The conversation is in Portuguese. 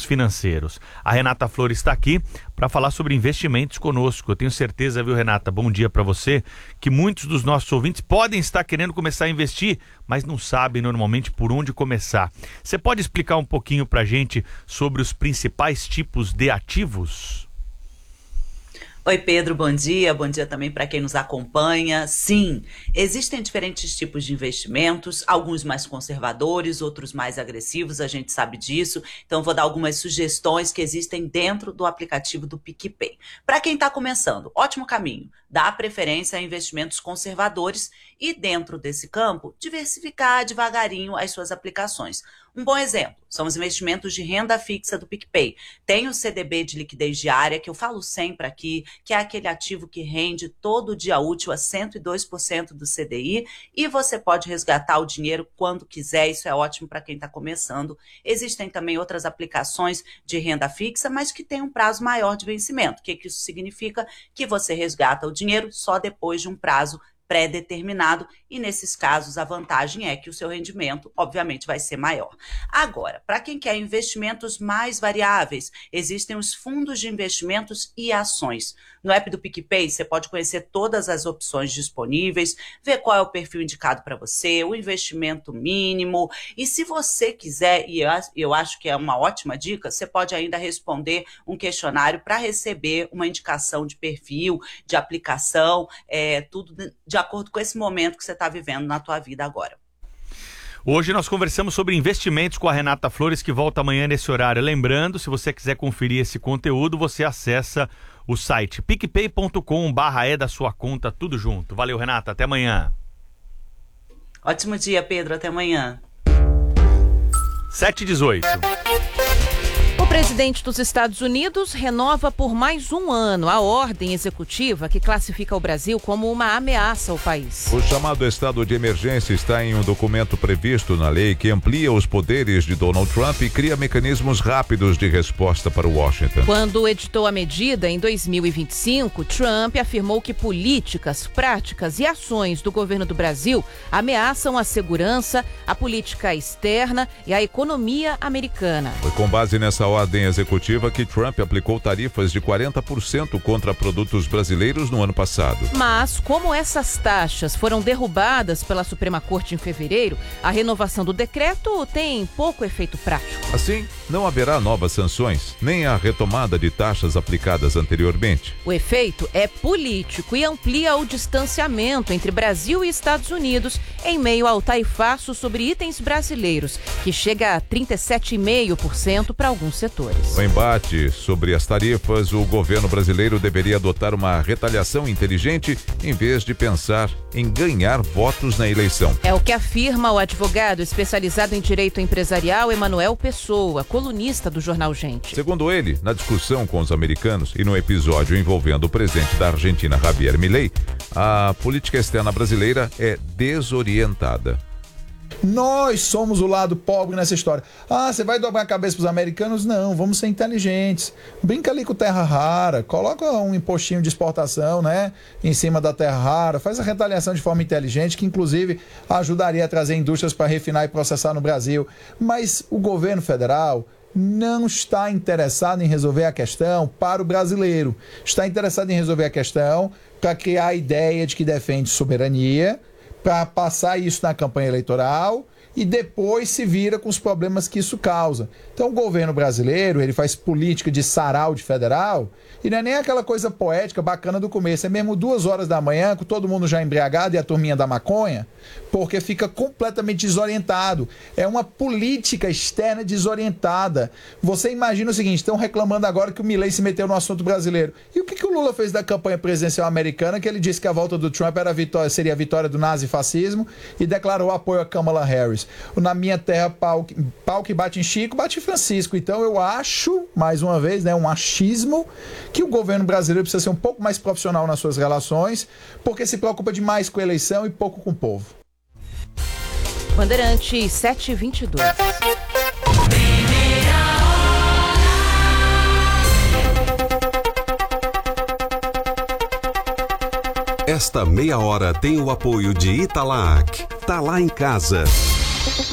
financeiros. A Renata Flores está aqui para falar sobre investimentos conosco. Eu tenho certeza, viu, Renata, bom dia para você, que muitos dos nossos ouvintes podem estar querendo começar a investir, mas não sabem normalmente por onde começar. Você pode explicar um pouquinho para a gente sobre os principais tipos de ativos? Oi, Pedro, bom dia também para quem nos acompanha. Sim, existem diferentes tipos de investimentos, alguns mais conservadores, outros mais agressivos, a gente sabe disso. Então, vou dar algumas sugestões que existem dentro do aplicativo do PicPay. Para quem está começando, ótimo caminho, dá preferência a investimentos conservadores e, dentro desse campo, diversificar devagarinho as suas aplicações. Um bom exemplo são os investimentos de renda fixa do PicPay. Tem o CDB de liquidez diária, que eu falo sempre aqui, que é aquele ativo que rende todo dia útil a 102% do CDI, e você pode resgatar o dinheiro quando quiser, isso é ótimo para quem está começando. Existem também outras aplicações de renda fixa, mas que têm um prazo maior de vencimento. O que isso significa? Que você resgata o dinheiro só depois de um prazo pré-determinado, e nesses casos a vantagem é que o seu rendimento obviamente vai ser maior. Agora, para quem quer investimentos mais variáveis, existem os fundos de investimentos e ações. No app do PicPay você pode conhecer todas as opções disponíveis, ver qual é o perfil indicado para você, o investimento mínimo, e se você quiser, e eu acho que é uma ótima dica, você pode ainda responder um questionário para receber uma indicação de perfil, de aplicação, tudo de acordo com esse momento que você está vivendo na tua vida agora. Hoje nós conversamos sobre investimentos com a Renata Flores, que volta amanhã nesse horário. Lembrando, se você quiser conferir esse conteúdo, você acessa o site picpay.com/é da sua conta, tudo junto. Valeu, Renata, até amanhã. Ótimo dia, Pedro, até amanhã. 7h18. O presidente dos Estados Unidos renova por mais um ano a ordem executiva que classifica o Brasil como uma ameaça ao país. O chamado estado de emergência está em um documento previsto na lei que amplia os poderes de Donald Trump e cria mecanismos rápidos de resposta para Washington. Quando editou a medida em 2025, Trump afirmou que políticas, práticas e ações do governo do Brasil ameaçam a segurança, a política externa e a economia americana. Foi com base nessa ordem executiva que Trump aplicou tarifas de 40% contra produtos brasileiros no ano passado. Mas, como essas taxas foram derrubadas pela Suprema Corte em fevereiro, a renovação do decreto tem pouco efeito prático. Assim, não haverá novas sanções, nem a retomada de taxas aplicadas anteriormente. O efeito é político e amplia o distanciamento entre Brasil e Estados Unidos em meio ao tarifaço sobre itens brasileiros, que chega a 37,5% para alguns setores. No embate sobre as tarifas, o governo brasileiro deveria adotar uma retaliação inteligente em vez de pensar em ganhar votos na eleição. É o que afirma o advogado especializado em direito empresarial Emanuel Pessoa, colunista do jornal Gente. Segundo ele, na discussão com os americanos e no episódio envolvendo o presidente da Argentina, Javier Milei, a política externa brasileira é desorientada. Nós somos o lado pobre nessa história. Você vai dobrar a cabeça para os americanos? Não, vamos ser inteligentes. Brinca ali com terra rara, coloca um impostinho de exportação, né, em cima da terra rara, faz a retaliação de forma inteligente, que inclusive ajudaria a trazer indústrias para refinar e processar no Brasil. Mas o governo federal não está interessado em resolver a questão para o brasileiro. Está interessado em resolver a questão para criar a ideia de que defende soberania, para passar isso na campanha eleitoral e depois se vira com os problemas que isso causa. Então o governo brasileiro, ele faz política de sarau de federal e não é nem aquela coisa poética, bacana do começo, é mesmo 2 horas da manhã, com todo mundo já embriagado e a turminha da maconha, porque fica completamente desorientado. É uma política externa desorientada. Você imagina o seguinte, estão reclamando agora que o Milei se meteu no assunto brasileiro. E o que o Lula fez da campanha presidencial americana, que ele disse que a volta do Trump era seria a vitória do nazifascismo e declarou apoio a Kamala Harris. Na minha terra, pau que bate em Chico, bate em Francisco. Então eu acho, mais uma vez, né, um achismo, que o governo brasileiro precisa ser um pouco mais profissional nas suas relações, porque se preocupa demais com a eleição e pouco com o povo. Bandeirantes 7h22. Esta meia hora tem o apoio de Italac. Tá lá em casa.